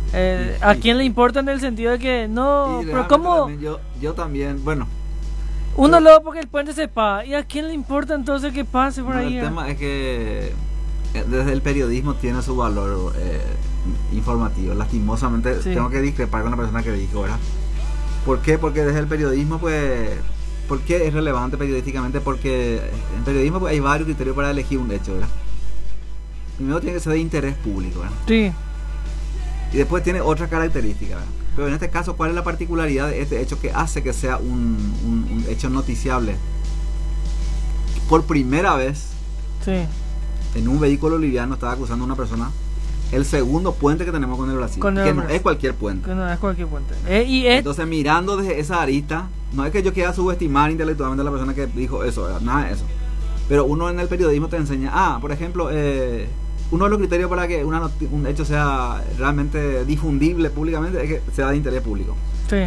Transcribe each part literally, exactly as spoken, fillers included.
Eh, Sí, ¿A sí. quién le importa en el sentido de que no, Y pero realmente cómo también yo, yo también, bueno, uno pero, luego porque el puente se paga y a quién le importa entonces que pase por no, ahí? el ah? tema es que eh, desde el periodismo tiene su valor eh, informativo. Lastimosamente Sí, tengo que discrepar con la persona que dijo, ¿verdad? ¿Por qué? Porque desde el periodismo, pues, ¿por qué es relevante periodísticamente? Porque en periodismo pues, hay varios criterios para elegir un hecho, ¿verdad? Primero tiene que ser de interés público, ¿verdad? sí, Y después tiene otra característica, ¿verdad? Pero en este caso, ¿cuál es la particularidad de este hecho que hace que sea un, un, un hecho noticiable? Por primera vez sí, en un vehículo liviano estaba acusando a una persona el segundo puente que tenemos con el Brasil, Con el que no Brasil. es cualquier puente. que no es cualquier puente. Eh, y es, Entonces, mirando desde esa arista, no es que yo quiera subestimar intelectualmente a la persona que dijo eso, ¿verdad? Nada de eso. Pero uno en el periodismo te enseña, ah, por ejemplo, eh, uno de los criterios para que una noti- un hecho sea realmente difundible públicamente es que sea de interés público. sí,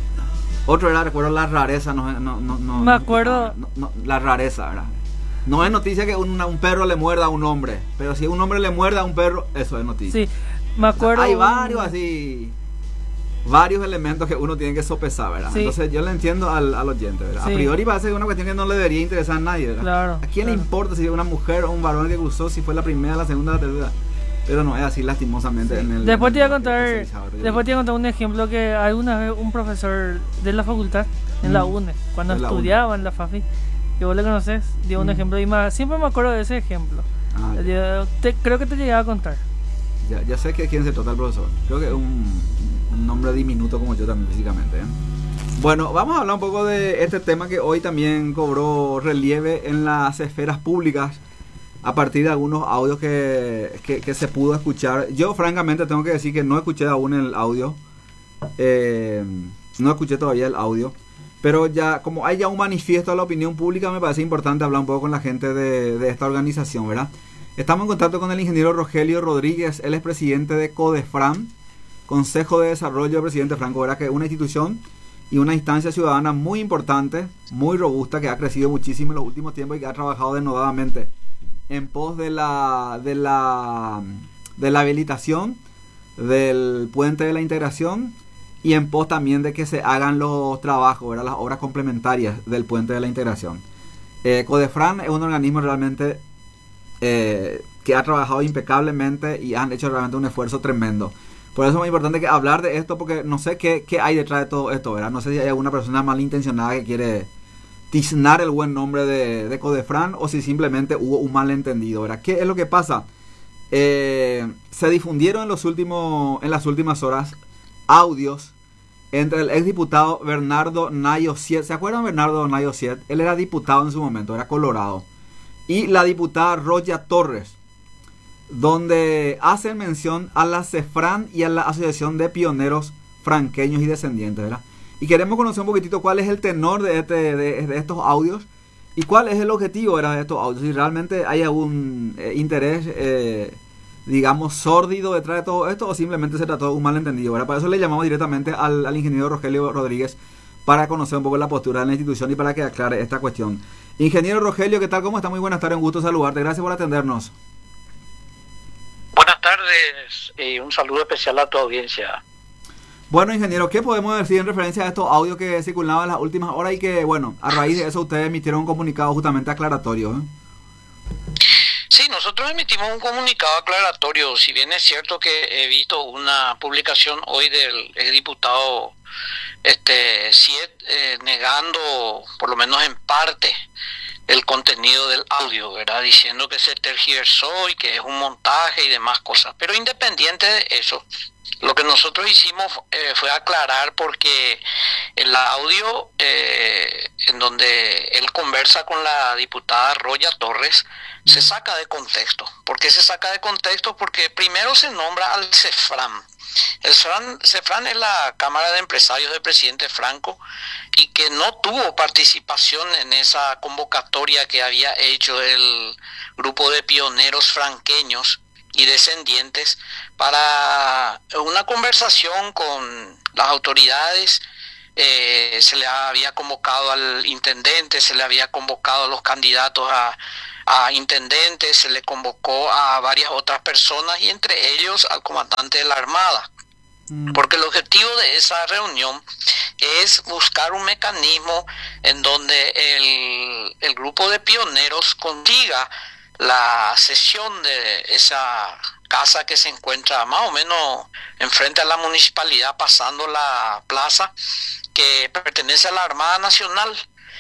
Otro era, recuerdo, la rareza, no, no, no, no, me no- acuerdo, no- no- la rareza, ¿verdad? No es noticia que un, un perro le muerda a un hombre, pero si un hombre le muerda a un perro, eso es noticia. sí, me acuerdo. Hay un- varios así, varios elementos que uno tiene que sopesar, ¿verdad? Sí. Entonces yo le entiendo al, al oyente, ¿verdad? Sí. A priori parece que es una cuestión que no le debería interesar a nadie, ¿verdad? Claro, ¿A quién le claro. importa si es una mujer o un varón que cruzó, si fue la primera, la segunda, la tercera? Pero no es así lastimosamente Sí. en el... Después te en voy a el contar, especializado después periodismo. te voy a contar un ejemplo que alguna vez un profesor de la facultad en la Mm. UNE, cuando De la estudiaba en la FAFI, que vos le conocés, dio un Mm. ejemplo y me- siempre me acuerdo de ese ejemplo. Ah, ya. Yo te- creo que te llegaba a contar. Ya, ya sé que de quién se trata el profesor. Creo que es un, un nombre diminuto como yo también físicamente, ¿eh? Bueno, vamos a hablar un poco de este tema que hoy también cobró relieve en las esferas públicas a partir de algunos audios que, que, que se pudo escuchar. Yo francamente tengo que decir que no escuché aún el audio. Eh, no escuché todavía el audio. Pero ya, como hay ya un manifiesto a la opinión pública, me parece importante hablar un poco con la gente de, de esta organización, ¿verdad? Estamos en contacto con el ingeniero Rogelio Rodríguez, él es presidente de CODEFRAN, Consejo de Desarrollo del Presidente Franco, ¿verdad? Que es una institución y una instancia ciudadana muy importante, muy robusta, que ha crecido muchísimo en los últimos tiempos y que ha trabajado denodadamente en pos de la, de la, de la habilitación del puente de la integración y en pos también de que se hagan los trabajos, ¿verdad? Las obras complementarias del puente de la integración. Eh, CODEFRAN es un organismo realmente eh, que ha trabajado impecablemente y han hecho realmente un esfuerzo tremendo. Por eso es muy importante que hablar de esto, porque no sé qué, qué hay detrás de todo esto, ¿verdad? No sé si hay alguna persona malintencionada que quiere tiznar el buen nombre de, de CODEFRAN o si simplemente hubo un malentendido, ¿verdad? ¿Qué es lo que pasa? Eh, se difundieron en, los últimos, en las últimas horas audios entre el exdiputado Bernardo Nayo Siet. ¿Se acuerdan de Bernardo Nayo Siet? Él era diputado en su momento, era colorado. Y la diputada Roya Torres, donde hacen mención a la CEFRAN y a la Asociación de Pioneros Franqueños y Descendientes, ¿verdad? Y queremos conocer un poquitito cuál es el tenor de, este, de, de estos audios y cuál es el objetivo, ¿verdad?, de estos audios. Si realmente hay algún eh, interés, eh, digamos, sórdido detrás de todo esto o simplemente se trató de un malentendido, ¿verdad? Para eso le llamamos directamente al, al ingeniero Rogelio Rodríguez para conocer un poco la postura de la institución y para que aclare esta cuestión. Ingeniero Rogelio, ¿qué tal? ¿Cómo está? Muy buenas tardes, un gusto saludarte. Gracias por atendernos. Buenas tardes y un saludo especial a tu audiencia. Bueno, ingeniero, ¿qué podemos decir en referencia a estos audios que circulaban en las últimas horas y que, bueno, a raíz de eso ustedes emitieron un comunicado justamente aclaratorio, ¿eh? Sí, nosotros emitimos un comunicado aclaratorio, si bien es cierto que he visto una publicación hoy del exdiputado este, Siet eh, negando, por lo menos en parte, el contenido del audio, ¿verdad? Diciendo que se tergiversó y que es un montaje y demás cosas. Pero independiente de eso, lo que nosotros hicimos eh, fue aclarar porque el audio eh, en donde él conversa con la diputada Roya Torres se saca de contexto. ¿Por qué se saca de contexto? Porque primero se nombra al CEFRAN. El CEFRAN, CEFRAN es la Cámara de Empresarios del presidente Franco y que no tuvo participación en esa convocatoria que había hecho el grupo de pioneros franqueños y descendientes para una conversación con las autoridades. Eh, se le había convocado al intendente, se le había convocado a los candidatos a, a intendentes, se le convocó a varias otras personas y entre ellos al comandante de la Armada. Porque el objetivo de esa reunión es buscar un mecanismo en donde el, el grupo de pioneros consiga la cesión de esa casa que se encuentra más o menos enfrente a la municipalidad, pasando la plaza, que pertenece a la Armada Nacional.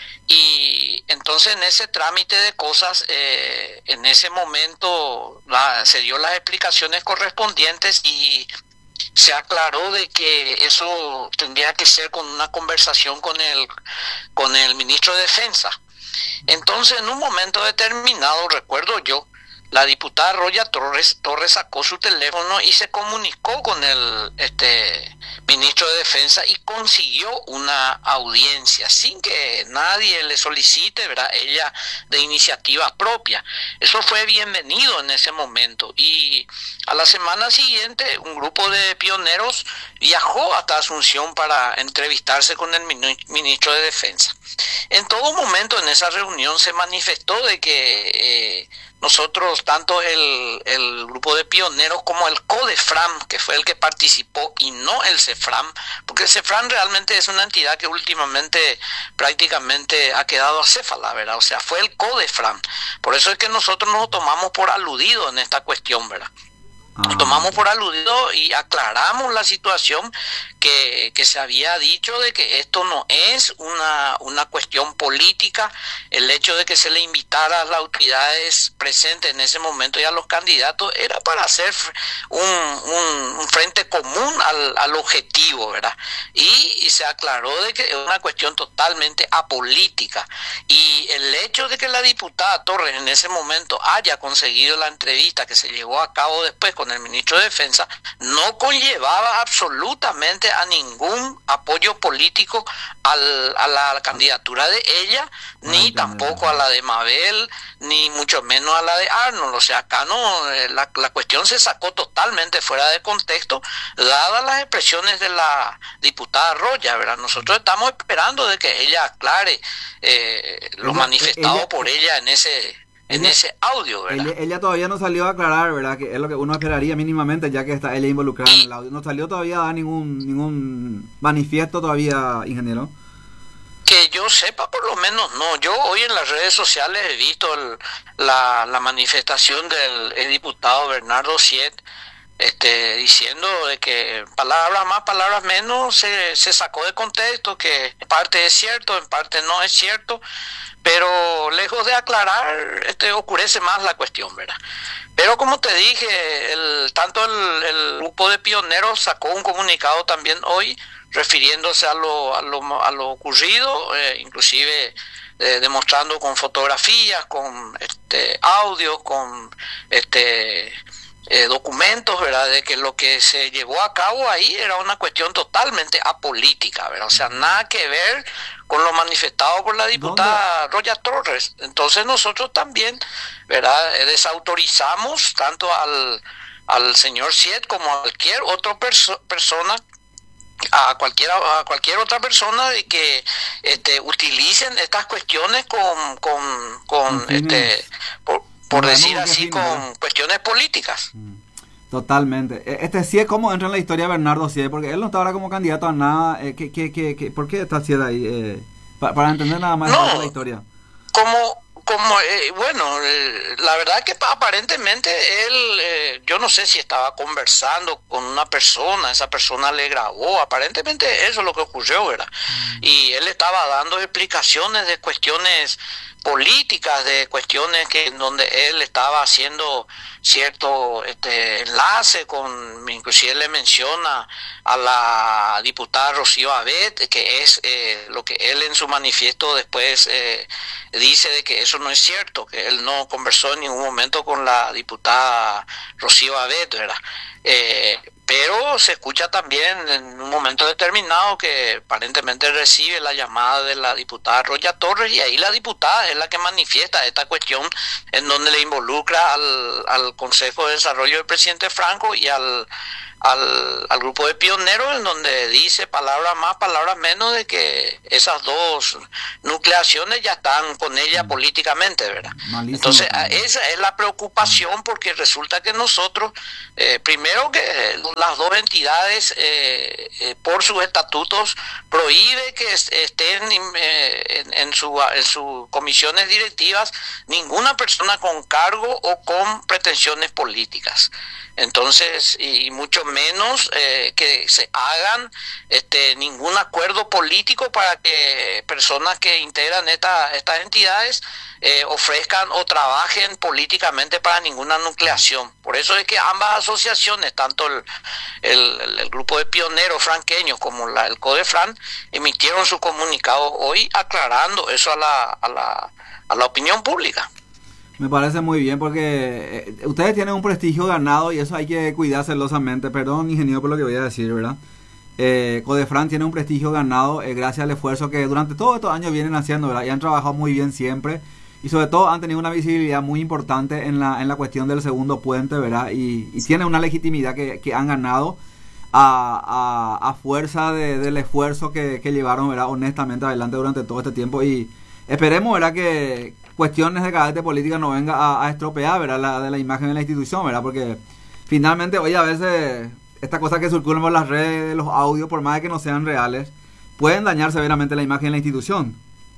Y entonces en ese trámite de cosas, eh, en ese momento la, se dio las explicaciones correspondientes y se aclaró de que eso tendría que ser con una conversación con el, con el ministro de Defensa. Entonces en un momento determinado, recuerdo yo, la diputada Roya Torres, Torres sacó su teléfono y se comunicó con el este ministro de Defensa y consiguió una audiencia sin que nadie le solicite, ¿verdad? Ella de iniciativa propia. Eso fue bienvenido en ese momento y a la semana siguiente un grupo de pioneros viajó hasta Asunción para entrevistarse con el ministro de Defensa. En todo momento en esa reunión se manifestó de que eh, nosotros, tanto el, el grupo de pioneros como el CODEFRAM, que fue el que participó, y no el CEFRAM, porque el CEFRAM realmente es una entidad que últimamente prácticamente ha quedado acéfala, ¿verdad? O sea, fue el CODEFRAM. Por eso es que nosotros nos tomamos por aludido en esta cuestión, ¿verdad? Nos tomamos por aludido y aclaramos la situación que, que se había dicho de que esto no es una, una cuestión política. El hecho de que se le invitara a las autoridades presentes en ese momento y a los candidatos era para hacer un, un, un frente común al, al objetivo, ¿verdad? Y, y se aclaró de que es una cuestión totalmente apolítica. Y el hecho de que la diputada Torres en ese momento haya conseguido la entrevista que se llevó a cabo después con el ministro de Defensa no conllevaba absolutamente a ningún apoyo político al, a la candidatura de ella, ni tampoco a la de Mabel, ni mucho menos a la de Arnold. O sea, acá no, la, la cuestión se sacó totalmente fuera de contexto, dadas las expresiones de la diputada Roya, ¿verdad? Nosotros estamos esperando de que ella aclare eh, lo ella, manifestado ella, por ella en ese... en ella, ese audio, ¿verdad? Ella, ella todavía no salió a aclarar, ¿verdad? Que es lo que uno esperaría mínimamente, ya que está ella involucrada en el audio. No salió todavía a dar ningún, ningún manifiesto todavía, ingeniero. Que yo sepa, por lo menos no. Yo hoy en las redes sociales he visto el, la, la manifestación del diputado Bernardo Siet, este, diciendo de que palabras más, palabras menos, se, se sacó de contexto, que en parte es cierto, en parte no es cierto, pero lejos de aclarar, este, oscurece más la cuestión, ¿verdad? Pero como te dije, el, tanto el, el grupo de pioneros sacó un comunicado también hoy, refiriéndose a lo, a lo, a lo ocurrido, eh, inclusive eh, demostrando con fotografías, con este audios, con este eh, documentos, ¿verdad? De que lo que se llevó a cabo ahí era una cuestión totalmente apolítica, ¿verdad? O sea, nada que ver con lo manifestado por la diputada Roya Torres. Entonces nosotros también, ¿verdad? Desautorizamos tanto al, al señor Siet como a cualquier otra perso- persona a cualquier a cualquier otra persona de que este utilicen estas cuestiones con con con este por, por decir así con cuestiones políticas. Totalmente. Este Siet, ¿cómo entra en la historia Bernardo Siet? Porque él no está ahora como candidato a nada. Eh, ¿qué, qué, qué, qué, ¿Por qué está Siet ahí? Eh, para, para entender nada más no, la historia. Como como eh, bueno, eh, la verdad que aparentemente él, eh, yo no sé si estaba conversando con una persona, esa persona le grabó, aparentemente eso es lo que ocurrió, ¿verdad? Y él estaba dando explicaciones de cuestiones políticas, de cuestiones que en donde él estaba haciendo cierto este enlace con, inclusive le menciona a la diputada Rocío Abet, que es eh, lo que él en su manifiesto después eh, dice de que eso no es cierto, que él no conversó en ningún momento con la diputada Rocío Abet, ¿verdad? Eh, pero se escucha también en un momento determinado que aparentemente recibe la llamada de la diputada Roya Torres y ahí la diputada es la que manifiesta esta cuestión en donde le involucra al, al Consejo de Desarrollo del presidente Franco y al Al, al grupo de pioneros, en donde dice palabras más, palabras menos, de que esas dos nucleaciones ya están con ella mm. políticamente, ¿verdad? Malísimo. Entonces, esa es la preocupación, porque resulta que nosotros, eh, primero que la las dos entidades, eh, eh, por sus estatutos, prohíbe que est- estén eh, en, en, su, en sus comisiones directivas ninguna persona con cargo o con pretensiones políticas. Entonces, y mucho menos eh, que se hagan este, ningún acuerdo político para que personas que integran esta, estas entidades eh, ofrezcan o trabajen políticamente para ninguna nucleación. Por eso es que ambas asociaciones, tanto el, el, el grupo de pioneros franqueños como la, el CODEFRAN, emitieron su comunicado hoy aclarando eso a la, a la, a la opinión pública. Me parece muy bien porque eh, ustedes tienen un prestigio ganado y eso hay que cuidar celosamente. Perdón, ingeniero, por lo que voy a decir, ¿verdad? Eh, CODEFRAN tiene un prestigio ganado eh, gracias al esfuerzo que durante todos estos años vienen haciendo, ¿verdad? Y han trabajado muy bien siempre y sobre todo han tenido una visibilidad muy importante en la, en la cuestión del segundo puente, ¿verdad? Y, y tienen una legitimidad que, que han ganado a, a, a fuerza de, del esfuerzo que, que llevaron, ¿verdad? Honestamente adelante durante todo este tiempo y esperemos, ¿verdad? Que cuestiones de carácter política no venga a, a estropear, ¿verdad? La, de la imagen de la institución, ¿verdad? Porque finalmente, oye, a veces estas cosas que circulan por las redes, los audios, por más de que no sean reales, pueden dañar severamente la imagen de la institución.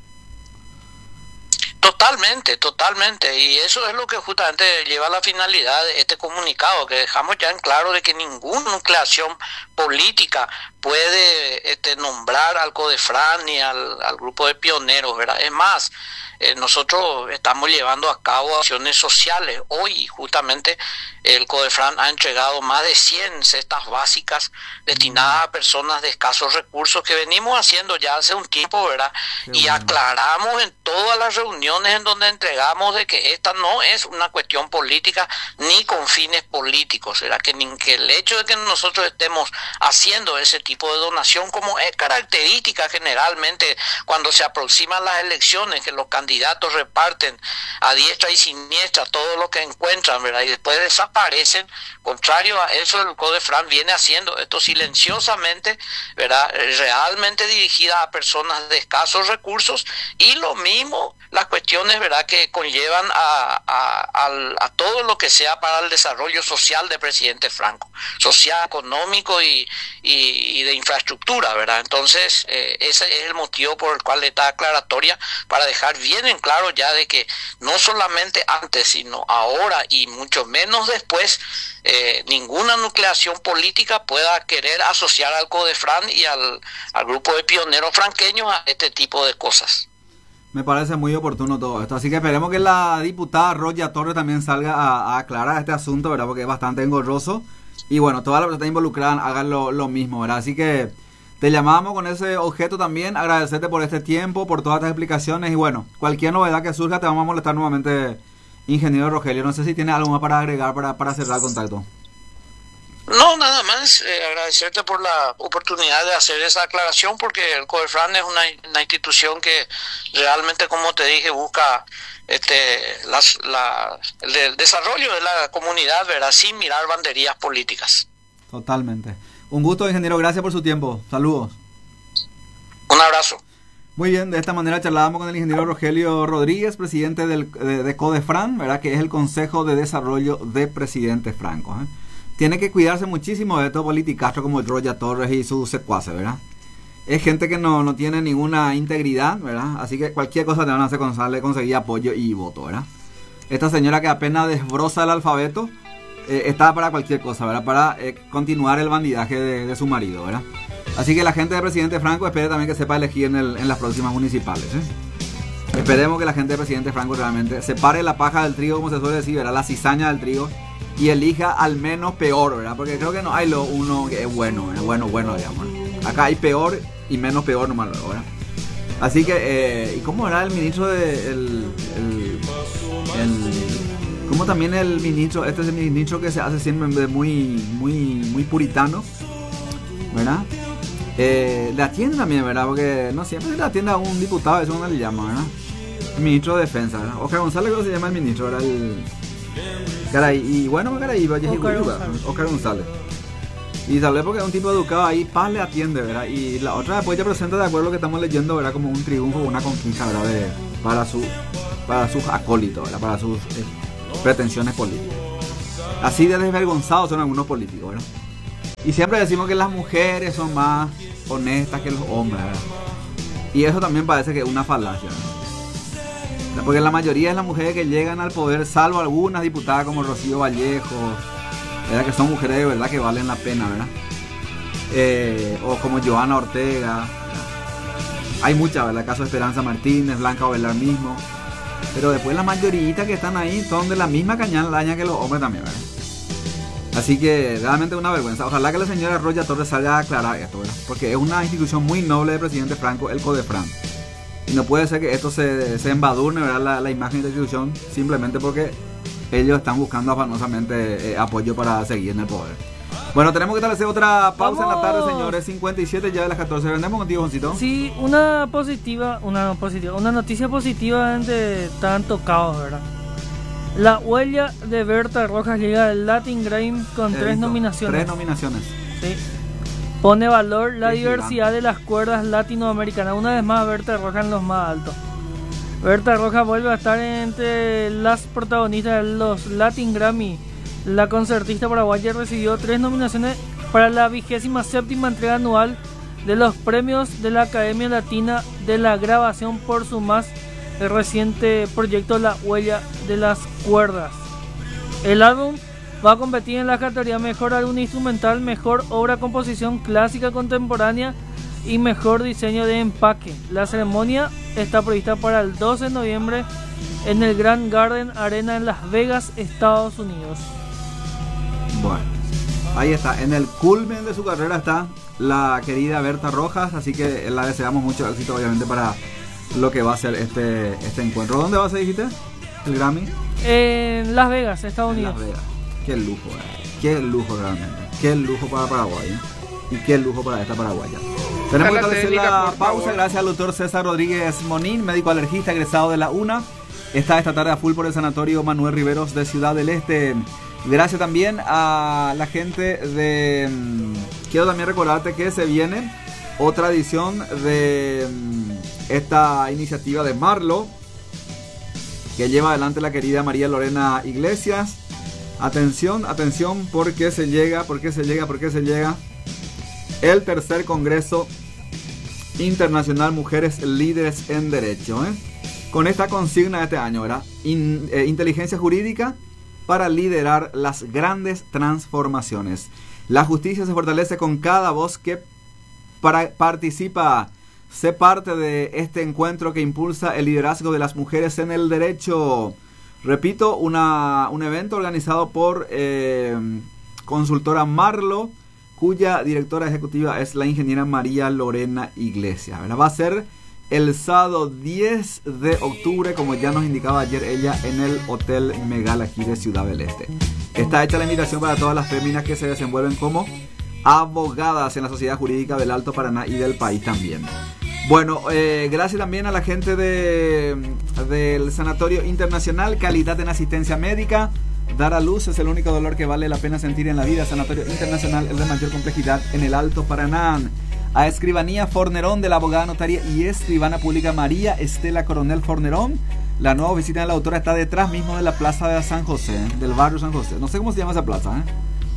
Totalmente, totalmente, y eso es lo que justamente lleva a la finalidad de este comunicado, que dejamos ya en claro de que ninguna nucleación política puede este, nombrar al CODEFRAN ni al, al grupo de pioneros, ¿verdad? Es más, eh, nosotros estamos llevando a cabo acciones sociales. Hoy justamente el CODEFRAN ha entregado más de cien cestas básicas destinadas a personas de escasos recursos que venimos haciendo ya hace un tiempo, ¿verdad? Qué y bueno. Aclaramos en todas las reuniones en donde entregamos de que esta no es una cuestión política ni con fines políticos, ¿verdad? Que, ni, que el hecho de que nosotros estemos haciendo ese tipo de donación, como es característica generalmente cuando se aproximan las elecciones, que los candidatos reparten a diestra y siniestra todo lo que encuentran, ¿verdad? Y después desaparecen. Contrario a eso, el CODEFRAN viene haciendo esto silenciosamente, ¿verdad? Realmente dirigida a personas de escasos recursos, y lo mismo las cuestiones, ¿verdad?, que conllevan a, a, a, a todo lo que sea para el desarrollo social del presidente Franco, social, económico y, y, y de infraestructura, ¿verdad? Entonces, eh, ese es el motivo por el cual está aclaratoria, para dejar bien en claro ya de que no solamente antes, sino ahora y mucho menos después, eh, ninguna nucleación política pueda querer asociar al CODEFRAN y al, al grupo de pioneros franqueños a este tipo de cosas. Me parece muy oportuno todo esto, así que esperemos que la diputada Roya Torres también salga a, a aclarar este asunto, ¿verdad? Porque es bastante engorroso y bueno, todas las personas involucradas hagan lo, lo mismo, ¿verdad? Así que te llamamos con ese objeto también, agradecerte por este tiempo, por todas estas explicaciones y bueno, cualquier novedad que surja te vamos a molestar nuevamente, ingeniero Rogelio. No sé si tiene algo más para agregar para, para cerrar el contacto. No, nada más, eh, agradecerte por la oportunidad de hacer esa aclaración, porque el CODEFRAN es una, una institución que realmente, como te dije, busca este las, la, el, el desarrollo de la comunidad, ¿verdad?, sin mirar banderías políticas. Totalmente. Un gusto, ingeniero, gracias por su tiempo. Saludos. Un abrazo. Muy bien, de esta manera charlábamos con el ingeniero Rogelio Rodríguez, presidente del, de, de CODEFRAN, ¿verdad?, que es el Consejo de Desarrollo de Presidente Franco, ¿eh? Tiene que cuidarse muchísimo de estos politicastros como Roya Torres y sus secuaces, ¿verdad? Es gente que no, no tiene ninguna integridad, ¿verdad? Así que cualquier cosa te van a hacer con sale, conseguir apoyo y voto, ¿verdad? Esta señora que apenas desbroza el alfabeto eh, está para cualquier cosa, ¿verdad? Para eh, continuar el bandidaje de, de su marido, ¿verdad? Así que la gente del presidente Franco espere también que sepa elegir en, el, en las próximas municipales, ¿eh? Esperemos que la gente del presidente Franco realmente separe la paja del trigo, como se suele decir, ¿verdad? La cizaña del trigo, y elija al menos peor, ¿verdad? Porque creo que no hay lo uno que es bueno, es bueno, bueno, digamos. Acá hay peor y menos peor nomás, ¿verdad? Así que, eh, ¿y cómo era el ministro de... El, el, el, como también el ministro, este es el ministro que se hace siempre muy, muy, muy puritano, ¿verdad? Eh, le atiende también, ¿verdad? Porque no siempre le atiende a un diputado, eso no le llama, ¿verdad? El ministro de Defensa, ¿verdad? Oscar González, ¿cómo se llama el ministro? Era el... Caray, y bueno, caray, vaya Oscar González. Oscar González. Y tal vez porque es un tipo educado ahí, paz le atiende, ¿verdad? Y la otra después ya presenta de acuerdo a lo que estamos leyendo, ¿verdad? Como un triunfo, una conquista, ¿verdad? De, para, su, para sus acólitos, ¿verdad? Para sus eh, pretensiones políticas. Así de desvergonzados son algunos políticos, ¿verdad? Y siempre decimos que las mujeres son más honestas que los hombres, ¿verdad? Y eso también parece que es una falacia, ¿verdad? Porque la mayoría de las mujeres que llegan al poder, salvo algunas diputadas como Rocío Vallejo, ¿verdad? Que son mujeres de verdad que valen la pena, ¿verdad? Eh, o como Joana Ortega, ¿verdad? Hay muchas, ¿verdad? El caso de Esperanza Martínez, Blanca Ovelar mismo. Pero después la mayoría que están ahí son de la misma cañalaña que los hombres también, ¿verdad? Así que realmente es una vergüenza. Ojalá que la señora Roya Torres salga a aclarar esto, ¿verdad? Porque es una institución muy noble del presidente Franco, el CODEFRAN. Y no puede ser que esto se, se embadurne, ¿verdad? La, la imagen de la institución simplemente porque ellos están buscando afanosamente eh, apoyo para seguir en el poder. Bueno, tenemos que establecer otra pausa ¡Vamos! En la tarde, señores. cincuenta y siete ya de las catorce. ¿Vendemos contigo, Joncito? Sí, una positiva, una positiva, una noticia positiva de tanto caos, ¿verdad? La huella de Berta Rojas llega al Latin Grammy con He tres visto, nominaciones. Tres nominaciones. Sí. Pone valor la Qué diversidad gigante. de las cuerdas latinoamericanas. Una vez más, Berta Rojas en los más altos. Berta Rojas vuelve a estar entre las protagonistas de los Latin Grammy. La concertista paraguaya recibió tres nominaciones para la vigésima séptima entrega anual de los premios de la Academia Latina de la Grabación por su más reciente proyecto La Huella de las Cuerdas. El álbum va a competir en la categoría Mejor Álbum Instrumental, Mejor Obra Composición Clásica Contemporánea y Mejor Diseño de Empaque. La ceremonia está prevista para el doce de noviembre en el Grand Garden Arena en Las Vegas, Estados Unidos. Bueno, ahí está. En el culmen de su carrera está la querida Berta Rojas. Así que la deseamos mucho éxito, obviamente, para lo que va a ser este, este encuentro. ¿Dónde va a ser, dijiste? ¿El Grammy? En Las Vegas, Estados En Unidos. Las Vegas. Qué lujo, eh. Qué lujo realmente. Qué lujo para Paraguay, ¿eh? Y qué lujo para esta paraguaya. Tenemos que establecer la pausa. Gracias al doctor César Rodríguez Monín, médico alergista egresado de la UNA. Está esta tarde a full por el Sanatorio Manuel Riveros de Ciudad del Este. Gracias también a la gente de... Quiero también recordarte que se viene otra edición de esta iniciativa de Marlo, que lleva adelante la querida María Lorena Iglesias. Atención, atención, porque se llega, porque se llega, porque se llega el tercer Congreso Internacional Mujeres Líderes en Derecho, ¿eh? Con esta consigna de este año, ¿verdad? In, eh, inteligencia jurídica para liderar las grandes transformaciones. La justicia se fortalece con cada voz que para, participa. Sé parte de este encuentro que impulsa el liderazgo de las mujeres en el derecho. Repito, una, un evento organizado por eh, consultora Marlo, cuya directora ejecutiva es la ingeniera María Lorena Iglesias, ¿verdad? Va a ser el sábado diez de octubre, como ya nos indicaba ayer ella, en el Hotel Megal aquí de Ciudad del Este. Está hecha la invitación para todas las féminas que se desenvuelven como abogadas en la Sociedad Jurídica del Alto Paraná y del país también. Bueno, eh, gracias también a la gente de, del Sanatorio Internacional, calidad en asistencia médica. Dar a luz es el único dolor que vale la pena sentir en la vida. Sanatorio Internacional, el de mayor complejidad en el Alto Paraná. A Escribanía Fornerón de la abogada notaria y escribana pública María Estela Coronel Fornerón. La nueva oficina de la autora está detrás mismo de la plaza de San José, del barrio San José. No sé cómo se llama esa plaza, ¿eh?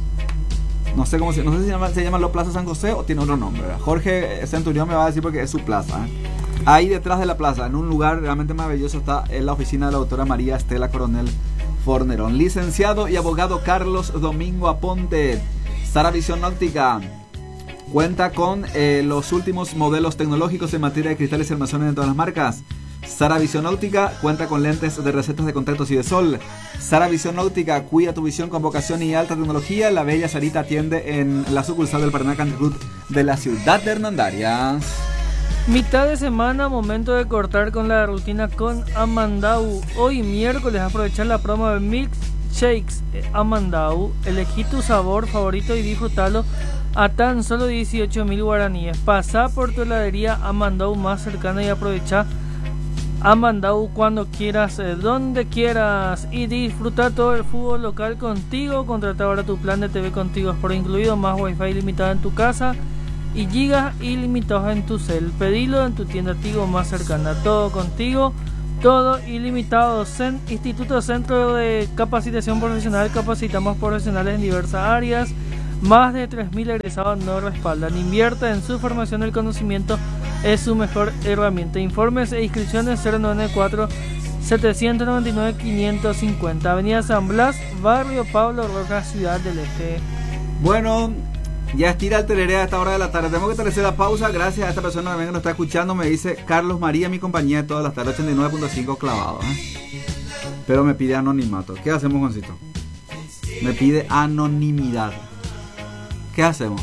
No sé cómo se, no sé si se llama, se llama la Plaza San José o tiene otro nombre, ¿verdad? Jorge Centurión me va a decir porque es su plaza, ¿eh? Ahí detrás de la plaza, en un lugar realmente maravilloso, está en la oficina de la autora María Estela Coronel Fornerón. Licenciado y abogado Carlos Domingo Aponte. Sara Visión Óptica cuenta con eh, los últimos modelos tecnológicos en materia de cristales y armazones de todas las marcas. Sara Visión Óptica cuenta con lentes de recetas de contactos y de sol. Sara Visión Óptica, cuida tu visión con vocación y alta tecnología. La bella Sarita atiende en la sucursal del Paraná Country Club de la ciudad de Hernandarias. Mitad de semana, momento de cortar con la rutina con Amandau. Hoy miércoles aprovechar la promo de Milkshakes Amandau. Elegí tu sabor favorito y disfrutalo a tan solo dieciocho mil guaraníes. Pasá por tu heladería Amandau más cercana y aprovecha Amandau cuando quieras, eh, donde quieras, y disfruta todo el fútbol local contigo. Contrata ahora tu plan de T V Contigo por incluido, más wifi ilimitado en tu casa y gigas ilimitados en tu cel. Pedilo en tu tienda Tigo más cercana. Todo contigo, todo ilimitado. Cen, Instituto Centro de Capacitación Profesional. Capacitamos profesionales en diversas áreas. Más de tres mil egresados no respaldan. Invierte en su formación, el conocimiento es su mejor herramienta. Informes e inscripciones cero noventa y cuatro, setecientos noventa y nueve, quinientos cincuenta. Avenida San Blas, Barrio Pablo Rojas, Ciudad del Este. Bueno, ya estira el tereré a esta hora de la tarde. Tengo que hacer la pausa. Gracias a esta persona también que nos está escuchando. Me dice Carlos María, mi compañía de todas las tardes, ochenta y nueve punto cinco clavado, ¿eh? Pero me pide anonimato. ¿Qué hacemos, Juancito? Me pide anonimidad. ¿Qué hacemos?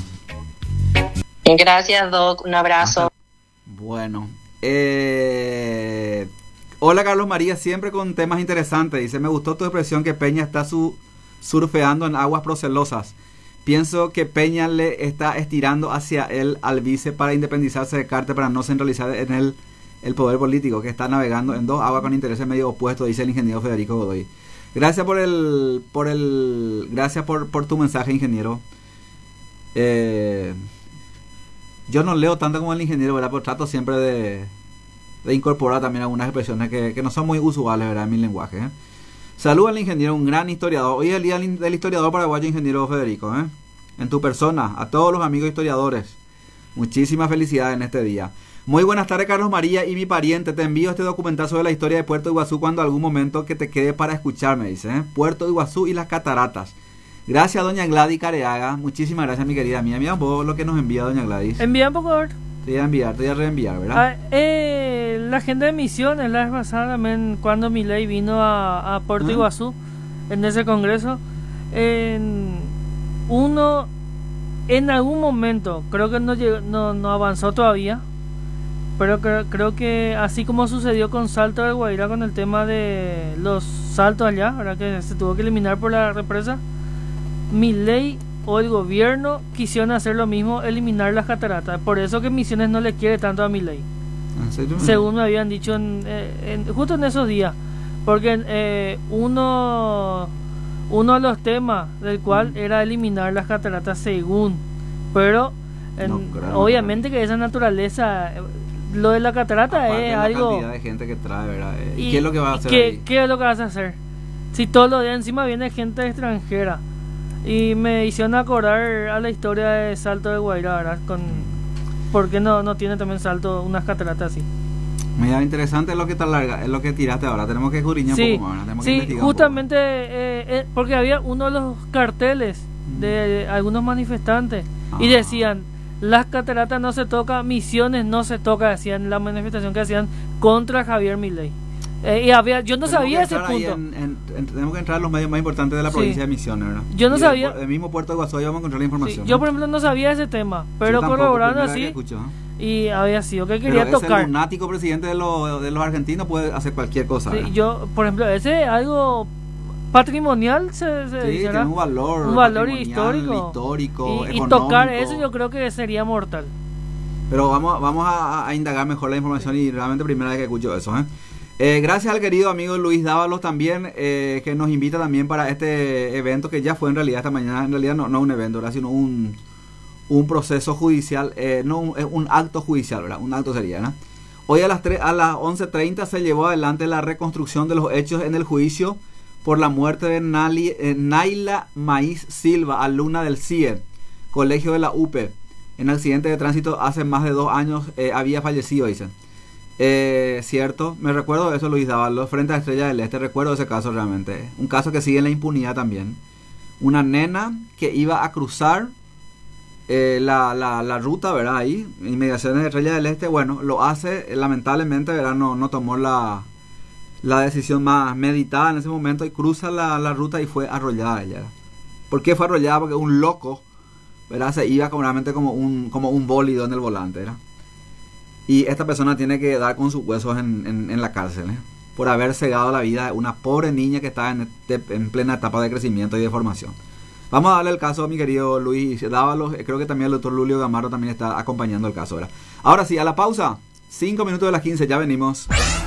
Gracias, Doc. Un abrazo. Ajá. Bueno. Eh... Hola, Carlos María. Siempre con temas interesantes. Dice, me gustó tu expresión que Peña está su... surfeando en aguas procelosas. Pienso que Peña le está estirando hacia él al vice para independizarse de Carter, para no centralizar en él el poder político, que está navegando en dos aguas con intereses medio opuestos, dice el ingeniero Federico Godoy. Gracias por el, por el, gracias por, por tu mensaje, ingeniero. Eh, yo no leo tanto como el ingeniero, ¿verdad? Pero trato siempre de, de incorporar también algunas expresiones que, que no son muy usuales, ¿verdad? En mi lenguaje, ¿eh? Saludos al ingeniero, un gran historiador. Hoy es el día del historiador paraguayo, ingeniero Federico, ¿eh? En tu persona, a todos los amigos historiadores, muchísimas felicidades en este día. Muy buenas tardes, Carlos María y mi pariente. Te envío este documental sobre la historia de Puerto Iguazú cuando algún momento que te quede para escucharme, dice, ¿eh? Puerto Iguazú y las cataratas. Gracias, doña Gladys Careaga. Muchísimas gracias, mi querida mía. Mira un poco lo que nos envía doña Gladys. Envía un poco, a ver. Te voy a enviar, te voy a reenviar, ¿verdad? Ah, eh, la agenda de misiones, la vez pasada también, cuando Milei vino a, a Puerto ¿Ah? Iguazú, en ese congreso, en uno, en algún momento, creo que no, llegó, no, no avanzó todavía, pero creo, creo que así como sucedió con Salto del Guairá, con el tema de los saltos allá, ¿verdad? Que se tuvo que eliminar por la represa, Milei o el gobierno quisieron hacer lo mismo, eliminar las cataratas. Por eso que Misiones no le quiere tanto a Milei, ¿en serio? Según me habían dicho en, en, justo en esos días. Porque eh, uno uno de los temas del cual mm. era eliminar las cataratas, según, pero en, no, claro, obviamente claro. que esa naturaleza, lo de la catarata aparte es la algo, cantidad de gente que trae, ¿verdad? ¿Y, ¿Y qué es lo que va a hacer qué, ahí? ¿Qué es lo que vas a hacer? Si todos los días encima viene gente extranjera. Y me hicieron acordar a la historia de Salto de Guairá, ¿verdad? Con, ¿por qué no, no tiene también Salto unas cataratas así? Mira, interesante lo que te larga, es lo que tiraste ahora. Tenemos que escudriñar sí, un poco más, tenemos sí, que investigar justamente eh, eh, porque había uno de los carteles de mm. algunos manifestantes ah. y decían, las cataratas no se toca, Misiones no se toca, decían la manifestación que hacían contra Javier Milei. Eh, y había, yo no tenemos sabía ese punto. En, en, en, tenemos que entrar a los medios más importantes de la provincia sí. de Misiones, ¿verdad? Yo no y sabía. El, el mismo Puerto de Iguazú vamos a encontrar la información. Sí, yo, por ejemplo, no sabía ese tema, pero corroborando así. Escucho, ¿eh? Y había sido que quería pero tocar. El lunático presidente de, lo, de los argentinos puede hacer cualquier cosa. Sí, yo, por ejemplo, ese algo patrimonial se, se sí, dice, tiene un valor, un valor histórico, histórico y, y tocar eso yo creo que sería mortal. Pero vamos, vamos a, a indagar mejor la información y realmente primera vez que escucho eso, ¿eh? Eh, gracias al querido amigo Luis Dávalos también, eh, que nos invita también para este evento que ya fue en realidad esta mañana, en realidad no, no un evento, ¿verdad? Sino un, un proceso judicial, eh, no un, un acto judicial, ¿verdad? Un acto sería, ¿no? Hoy a las, tres, a las once treinta se llevó adelante la reconstrucción de los hechos en el juicio por la muerte de Nali, eh, Naila Maíz Silva, alumna del C I E, Colegio de la U P E. En accidente de tránsito hace más de dos años eh, había fallecido, dicen. Eh, cierto, me recuerdo de eso, Luis Dávalos, frente a Estrella del Este, recuerdo ese caso realmente, un caso que sigue en la impunidad también, una nena que iba a cruzar eh, la, la, la ruta, ¿verdad? Ahí, inmediaciones de Estrella del Este, bueno, lo hace, lamentablemente, ¿verdad? No, no tomó la, la decisión más meditada en ese momento y cruza la, la ruta y fue arrollada ella. ¿Por qué fue arrollada? Porque un loco, ¿verdad? Se iba como, realmente como un, como un bólido en el volante, ¿verdad? Y esta persona tiene que dar con sus huesos en, en, en la cárcel, ¿eh? Por haber cegado la vida de una pobre niña que estaba en, este, en plena etapa de crecimiento y de formación. Vamos a darle el caso a mi querido Luis Dávalos. Creo que también el doctor Lulio Gamarro también está acompañando el caso, ¿verdad? Ahora sí, a la pausa. cinco minutos de las quince, ya venimos.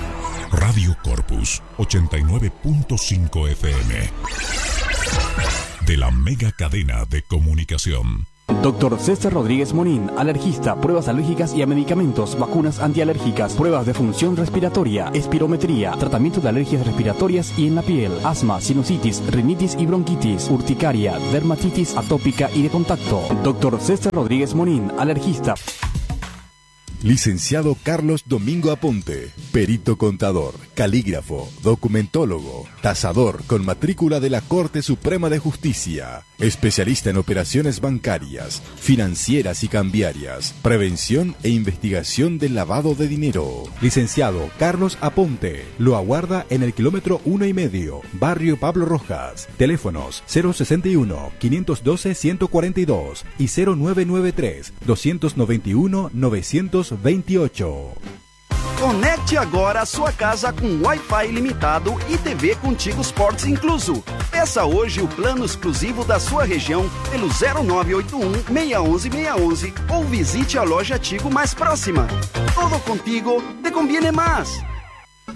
Radio Corpus ochenta y nueve punto cinco F M. De la mega cadena de comunicación. Doctor César Rodríguez Monín, alergista, pruebas alérgicas y a medicamentos, vacunas antialérgicas, pruebas de función respiratoria, espirometría, tratamiento de alergias respiratorias y en la piel, asma, sinusitis, rinitis y bronquitis, urticaria, dermatitis atópica y de contacto. Doctor César Rodríguez Monín, alergista. Licenciado Carlos Domingo Aponte, perito contador, calígrafo, documentólogo, tasador con matrícula de la Corte Suprema de Justicia, especialista en operaciones bancarias, financieras y cambiarias, prevención e investigación del lavado de dinero. Licenciado Carlos Aponte, lo aguarda en el kilómetro uno y medio, barrio Pablo Rojas. Teléfonos cero sesenta y uno, quinientos doce, ciento cuarenta y dos y cero nueve nueve tres, doscientos noventa y uno, novecientos veintiocho. Conecte agora a sua casa com Wi-Fi ilimitado e T V Contigo Sports incluso. Peça hoje o plano exclusivo da sua região pelo zero nove oito um, seis um um, seis um um ou visite a loja Tigo mais próxima. Todo contigo te conviene mais.